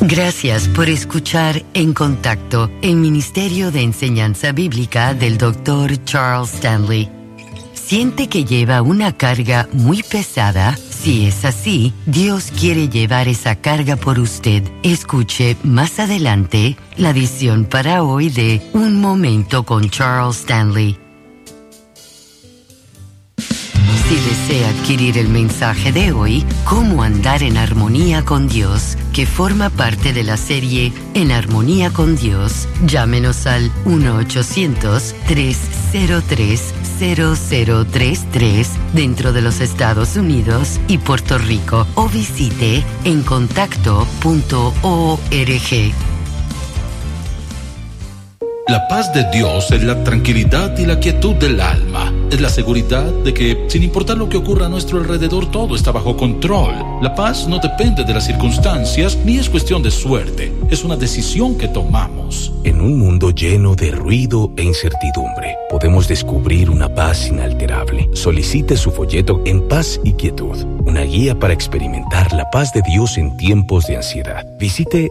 Gracias por escuchar En Contacto, el Ministerio de Enseñanza Bíblica del Dr. Charles Stanley. ¿Siente que lleva una carga muy pesada? Si es así, Dios quiere llevar esa carga por usted. Escuche más adelante la edición para hoy de Un Momento con Charles Stanley. Si desea adquirir el mensaje de hoy, Cómo andar en armonía con Dios, que forma parte de la serie En Armonía con Dios, llámenos al 1-800-303-0033 dentro de los Estados Unidos y Puerto Rico o visite encontacto.org. La paz de Dios es la tranquilidad y la quietud del alma. Es la seguridad de que, sin importar lo que ocurra a nuestro alrededor, todo está bajo control. La paz no depende de las circunstancias, ni es cuestión de suerte. Es una decisión que tomamos. En un mundo lleno de ruido e incertidumbre, podemos descubrir una paz inalterable. Solicite su folleto En Paz y Quietud, una guía para experimentar la paz de Dios en tiempos de ansiedad. Visite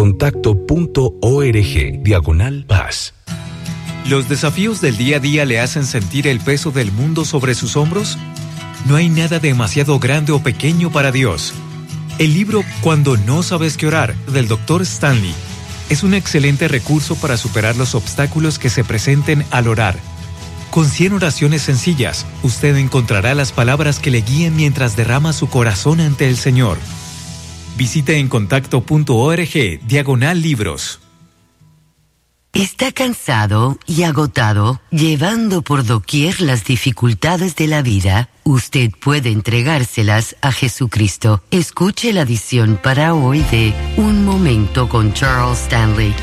encontacto.org/paz. ¿Los desafíos del día a día le hacen sentir el peso del mundo sobre sus hombros? No hay nada demasiado grande o pequeño para Dios. El libro Cuando no sabes qué orar, del Dr. Stanley, es un excelente recurso para superar los obstáculos que se presenten al orar. Con 100 oraciones sencillas, usted encontrará las palabras que le guíen mientras derrama su corazón ante el Señor. Visite encontacto.org/libros. ¿Está cansado y agotado, llevando por doquier las dificultades de la vida? Usted puede entregárselas a Jesucristo. Escuche la edición para hoy de Un Momento con Charles Stanley.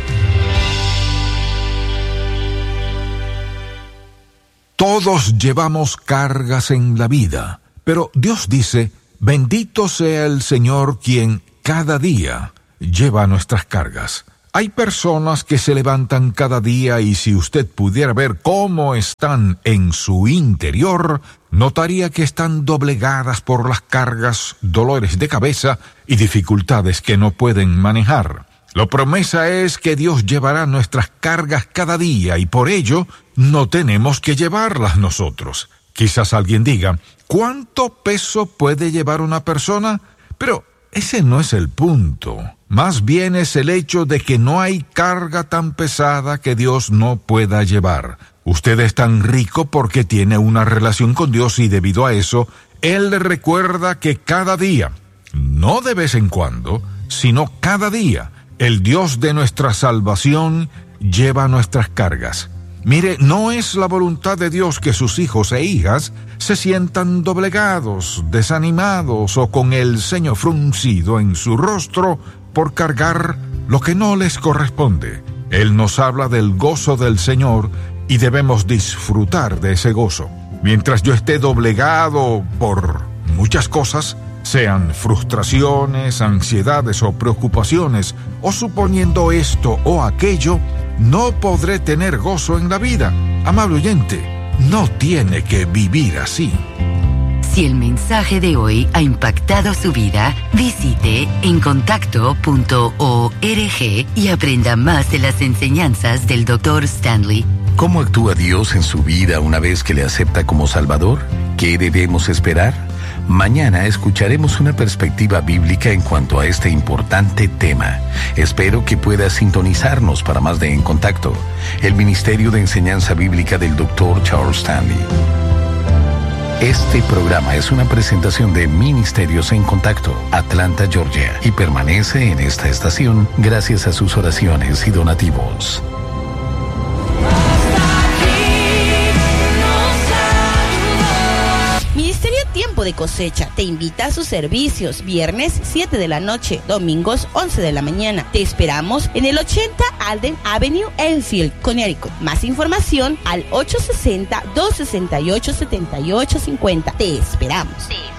Todos llevamos cargas en la vida, pero Dios dice: bendito sea el Señor quien cada día lleva nuestras cargas. Hay personas que se levantan cada día y si usted pudiera ver cómo están en su interior, notaría que están doblegadas por las cargas, dolores de cabeza y dificultades que no pueden manejar. La promesa es que Dios llevará nuestras cargas cada día y por ello no tenemos que llevarlas nosotros. Quizás alguien diga: ¿cuánto peso puede llevar una persona? Pero ese no es el punto. Más bien es el hecho de que no hay carga tan pesada que Dios no pueda llevar. Usted es tan rico porque tiene una relación con Dios y debido a eso, Él le recuerda que cada día, no de vez en cuando, sino cada día, el Dios de nuestra salvación lleva nuestras cargas. Mire, no es la voluntad de Dios que sus hijos e hijas se sientan doblegados, desanimados o con el ceño fruncido en su rostro por cargar lo que no les corresponde. Él nos habla del gozo del Señor y debemos disfrutar de ese gozo. Mientras yo esté doblegado por muchas cosas, sean frustraciones, ansiedades o preocupaciones, o suponiendo esto o aquello, no podré tener gozo en la vida. Amable oyente, no tiene que vivir así. Si el mensaje de hoy ha impactado su vida, visite encontacto.org y aprenda más de las enseñanzas del Dr. Stanley. ¿Cómo actúa Dios en su vida una vez que le acepta como Salvador? ¿Qué debemos esperar? Mañana escucharemos una perspectiva bíblica en cuanto a este importante tema. Espero que pueda sintonizarnos para más de En Contacto, el Ministerio de Enseñanza Bíblica del Dr. Charles Stanley. Este programa es una presentación de Ministerios en Contacto, Atlanta, Georgia, y permanece en esta estación gracias a sus oraciones y donativos. Ministerio Tiempo de Cosecha te invita a sus servicios viernes 7 de la noche, domingos 11 de la mañana. Te esperamos en el 80 Alden Avenue, Enfield, Connecticut. Más información al 860-268-7850. Te esperamos.